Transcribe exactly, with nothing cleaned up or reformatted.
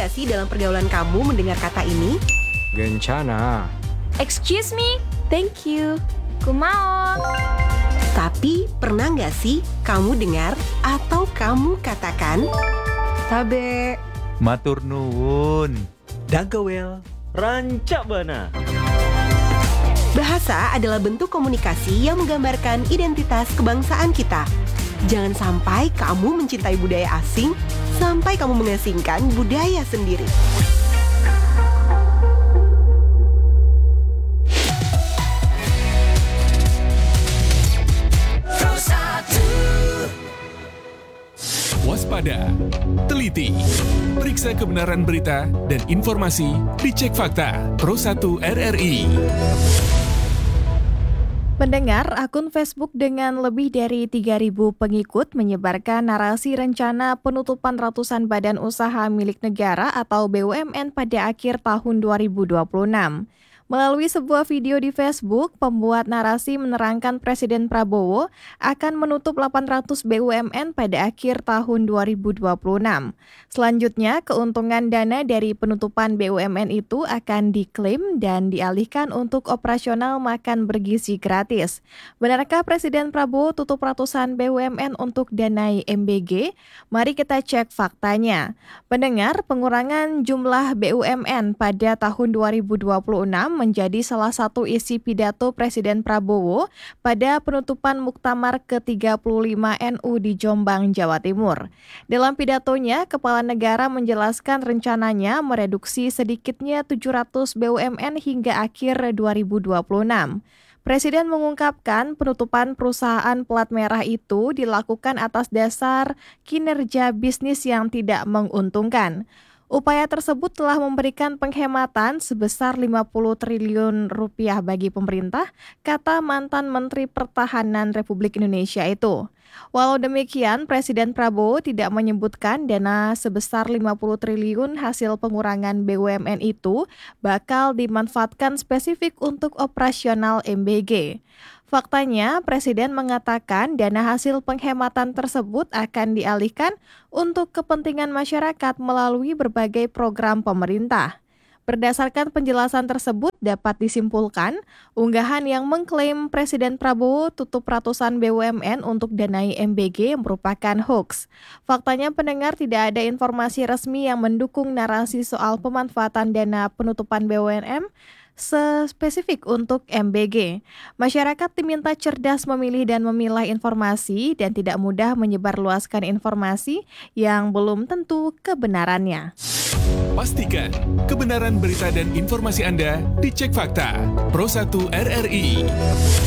nggak sih dalam pergaulan kamu mendengar kata ini? Gencana. Excuse me, Thank you. kumao. Tapi pernah nggak sih kamu dengar atau kamu katakan Tabe. Matur nuwun. Dankewel. Rancak bana. bahasa adalah bentuk komunikasi yang menggambarkan identitas kebangsaan kita. Jangan sampai kamu mencintai budaya asing sampai kamu mengasingkan budaya sendiri. Waspada, teliti, periksa kebenaran berita dan informasi, dicek fakta. Pro satu R R I. Pendengar, akun Facebook dengan lebih dari tiga ribu pengikut menyebarkan narasi rencana penutupan ratusan badan usaha milik negara atau B U M N pada akhir tahun dua ribu dua puluh enam. Melalui sebuah video di Facebook, pembuat narasi menerangkan Presiden Prabowo akan menutup delapan ratus B U M N pada akhir tahun dua ribu dua puluh enam. Selanjutnya, keuntungan dana dari penutupan B U M N itu akan diklaim dan dialihkan untuk operasional makan bergizi gratis. Benarkah Presiden Prabowo tutup ratusan B U M N untuk danai M B G? Mari kita cek faktanya. Pendengar, pengurangan jumlah B U M N pada tahun dua ribu dua puluh enam menjadi salah satu isi pidato Presiden Prabowo pada penutupan Muktamar ke tiga puluh lima N U di Jombang, Jawa Timur. Dalam pidatonya, Kepala Negara menjelaskan rencananya mereduksi sedikitnya tujuh ratus B U M N hingga akhir dua ribu dua puluh enam. Presiden mengungkapkan penutupan perusahaan pelat merah itu dilakukan atas dasar kinerja bisnis yang tidak menguntungkan. Upaya tersebut telah memberikan penghematan sebesar lima puluh triliun rupiah bagi pemerintah, kata mantan Menteri Pertahanan Republik Indonesia itu. Walau demikian, Presiden Prabowo tidak menyebutkan dana sebesar lima puluh triliun hasil pengurangan B U M N itu bakal dimanfaatkan spesifik untuk operasional M B G. Faktanya, Presiden mengatakan dana hasil penghematan tersebut akan dialihkan untuk kepentingan masyarakat melalui berbagai program pemerintah. Berdasarkan penjelasan tersebut dapat disimpulkan, unggahan yang mengklaim Presiden Prabowo tutup ratusan B U M N untuk danai M B G merupakan hoaks. Faktanya pendengar tidak ada informasi resmi yang mendukung narasi soal pemanfaatan dana penutupan B U M N spesifik untuk M B G. Masyarakat diminta cerdas memilih dan memilah informasi dan tidak mudah menyebarluaskan informasi yang belum tentu kebenarannya. Pastikan kebenaran berita dan informasi Anda dicek fakta. Pro satu R R I.